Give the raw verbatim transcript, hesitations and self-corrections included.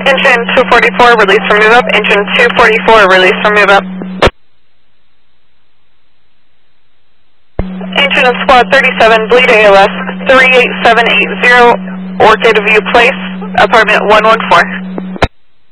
Engine two forty-four, release from move up. Engine two forty-four, release from move up. Engine of squad thirty-seven, bleed A L S three eight seven eight zero, Orchid View Place, apartment one one four.